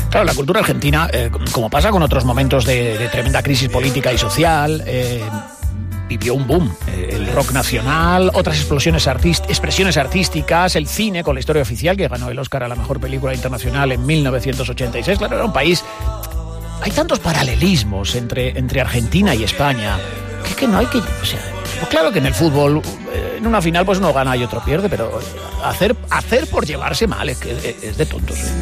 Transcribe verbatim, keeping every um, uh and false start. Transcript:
Claro, la cultura argentina, eh, como pasa con otros momentos de, de tremenda crisis política y social, eh, vivió un boom. Eh, el rock nacional, otras explosiones artist- expresiones artísticas, el cine con La historia oficial, que ganó el Oscar a la mejor película internacional en mil novecientos ochenta y seis. Claro, era un país... Hay tantos paralelismos entre, entre Argentina y España que, que no hay que... O sea, pues claro que en el fútbol, en una final, pues uno gana y otro pierde, pero hacer, hacer por llevarse mal es, que es de tontos.